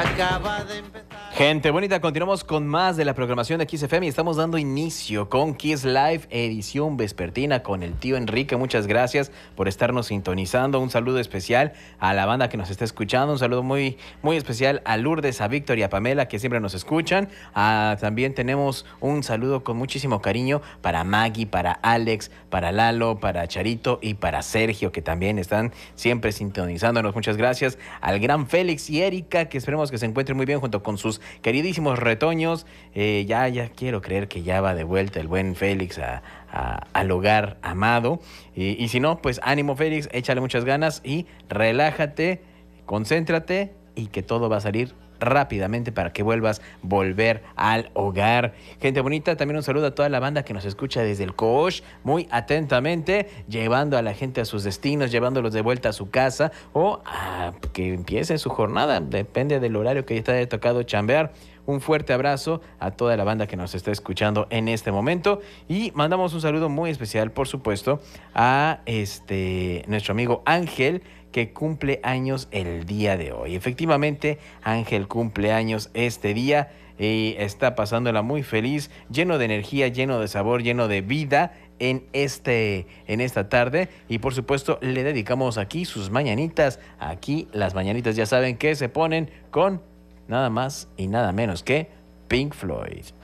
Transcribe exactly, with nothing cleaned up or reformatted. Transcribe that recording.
acaba de empezar. Gente bonita, continuamos con más de la programación de Kiss F M y estamos dando inicio con Kiss Live, edición vespertina con el tío Enrique. Muchas gracias por estarnos sintonizando. Un saludo especial a la banda que nos está escuchando. Un saludo muy, muy especial a Lourdes, a Víctor y a Pamela, que siempre nos escuchan. Ah, también tenemos un saludo con muchísimo cariño para Maggie, para Alex, para Lalo, para Charito y para Sergio, que también están siempre sintonizándonos. Muchas gracias al gran Félix y Erika, que esperemos que se encuentren muy bien junto con sus queridísimos retoños. Eh, ya, ya quiero creer que ya va de vuelta el buen Félix a, a, al hogar amado. Y, y si no, pues ánimo Félix, échale muchas ganas y relájate, concéntrate y que todo va a salir rápidamente para que vuelvas a volver al hogar. Gente bonita, también un saludo a toda la banda que nos escucha desde el Coach, muy atentamente, llevando a la gente a sus destinos, llevándolos de vuelta a su casa o a que empiece su jornada, depende del horario que ya te haya tocado chambear. Un fuerte abrazo a toda la banda que nos está escuchando en este momento y mandamos un saludo muy especial, por supuesto, a este nuestro amigo Ángel, que cumple años el día de hoy. Efectivamente, Ángel cumple años este día y está pasándola muy feliz, lleno de energía, lleno de sabor, lleno de vida en, este, en esta tarde. Y por supuesto, le dedicamos aquí sus mañanitas. Aquí las mañanitas ya saben que se ponen con nada más y nada menos que Pink Floyd.